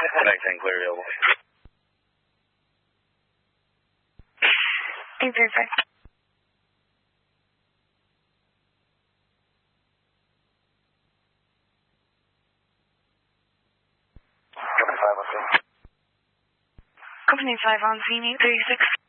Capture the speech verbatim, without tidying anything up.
Connect ten clear available. eight zero five. Company five, okay. Company five on scene eight thirty-six.